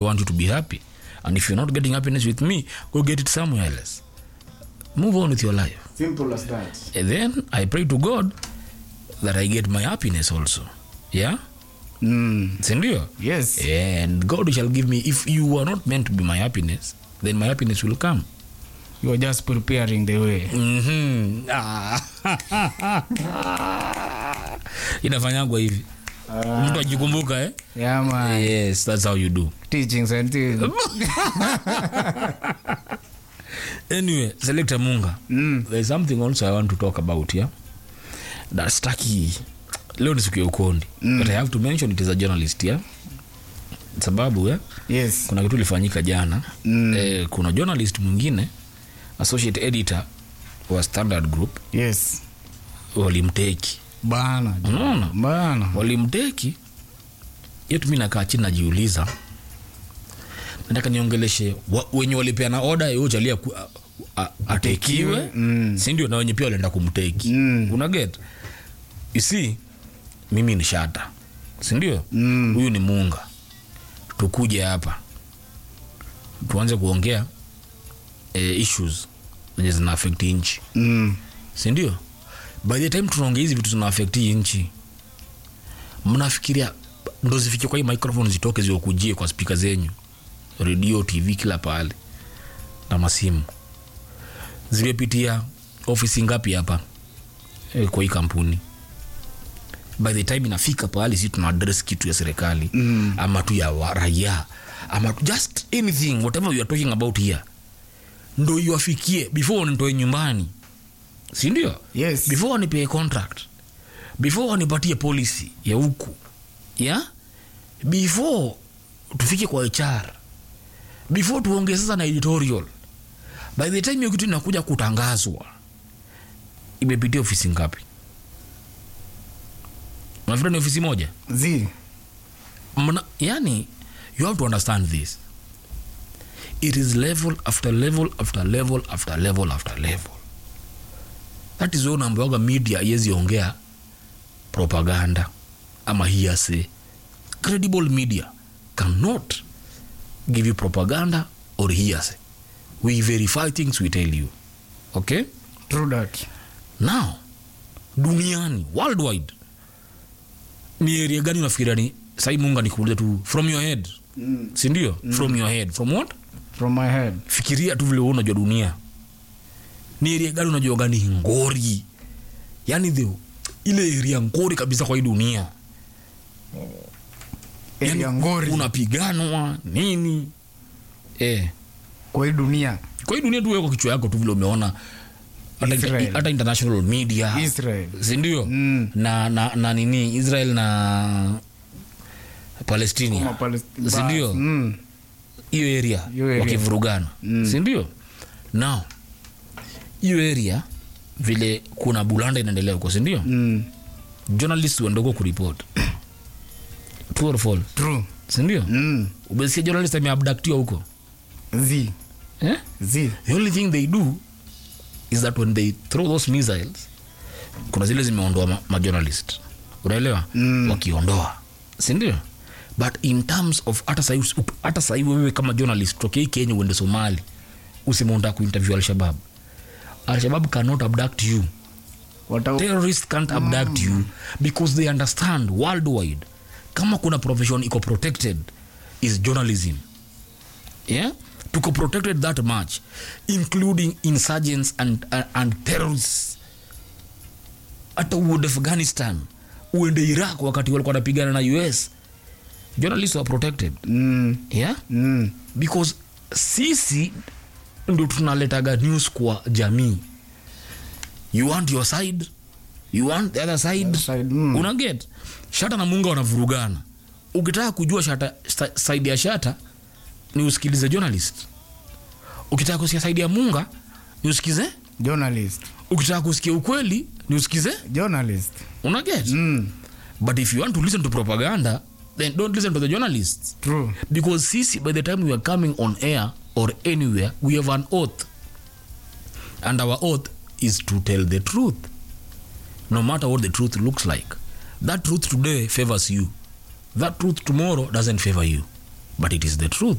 want you to be happy. And if you're not getting happiness with me, go get it somewhere else. Move on with your life. Simple as that. And then I pray to God that I get my happiness also. Yeah? Sindio? Yes. And God shall give me. If you are not meant to be my happiness, then my happiness will come. You are just preparing the way. Inafanyangwa hivi. Mtu ajikumbuka eh? Yeah man. Yes, that's how you do. Teachings and things. Anyway, Selector Munga. There's something also I want to talk about, yeah? That's Taki. Leo ni siku ya ukondi. But I have to mention it as a journalist, yeah? Sababu, yeah? Yes. Kuna kitu lifanyika jana. Kuna journalist mwingine, associate editor wa Standard Group. Yes. Walimteki. Bana. Walimteki. Yetu mimi nakaa chini najiuliza. Nataka niongeleshe wenye walipeana order yote alia atekiwe. Si ndio na wenye pia walienda kumteki. Una get? You see, mimi ni Shata. Si ndio? Huyu ni Munga. Tukuje hapa. Tuanze kuongea issues zenye zina affect nchi. Si ndio? By the time tunaongea hizi vitu zina affect nchi, mnafikiria ndo zifike kwa hii microphone zitoke ziokujie kwa speaker zenyu, radio, TV, kila pale na masimu, zimepitia ofisi ngapi hapa kwa hii kampuni? By the time inafika pale sisi tuna address kitu ya serikali ama tu ya raia ama just anything whatever you are talking about here, ndo iwafikie before nitoe nyumbani. Si ndio? Yes. Before nipe contract, before nipatie policy ya huku, yeah? Before tufike kwa HR, before tuongee sasa na editorial, by the time hiyo kitu inakuja kutangazwa, imepitia ofisi ngapi? Unafikiri ni ofisi moja? Yani, you have to understand this. It is level after level after level after level after level. That is one ambayo media yezi ongea propaganda ama hearsay. Credible media cannot give you propaganda or hearsay. We verify things, we tell you. Okay? True that. Now, duniani, worldwide, ni area gani unafikiria ni sai Munga nikuuliza tu from your head? Si ndio? From your head. From what? From my head. Fikiria tu vile unajua dunia. Ni area gani unajua gani ngori? Yani ile area ngori kabisa kwa hii dunia. Area ngori. Unapiganwa nini? Kwa hii dunia. Kwa hii dunia tu wewe kwa kichwa yako tu vile umeona hata international media. Israel. Si ndio? Na nini Israel na Palestina. Si ndio? Hiyo area wakivurugana. Si ndio? Now hiyo area vile kuna bulanda inaendelea huko, si ndio? Journalists wendoko kureport. True or false? True. Si ndio? Ubesikia journalist ameabductiwa huko. The only thing they do is that when they throw those missiles, kuna zile zimeondoa ma-journalist. Unaelewa? Wakiondoa. Si ndio? But in terms of hata sasa wewe kama journalist tokei Kenya uende Somali, usimonda kuinterview Al-Shabaab. Al-Shabaab cannot abduct you. Terrorists can't abduct you because they understand worldwide kama kuna profession iko protected is journalism. Yeah? Tuko protected that much, including insurgents and terrorists. Hata uende Afghanistan, uende Iraq wakati walikuwa wanapigana na US, journalists are protected. Yeah? Because sisi ndio tunaletaga news kwa jamii. You want your side, you want the other side. Una get? Shata na Munga wanavurugana. Ukitaka kujua Shata side ya Shata ni usikilize journalist. Ukitaka kusikia side ya Munga ni usikize journalist. Ukitaka kusikia ukweli ni usikize journalist. Una get? But if you want to listen to propaganda, then don't listen to the journalists. True. Because sisi, by the time we are coming on air or anywhere, we have an oath. And our oath is to tell the truth. No matter what the truth looks like. That truth today favors you. That truth tomorrow doesn't favor you. But it is the truth.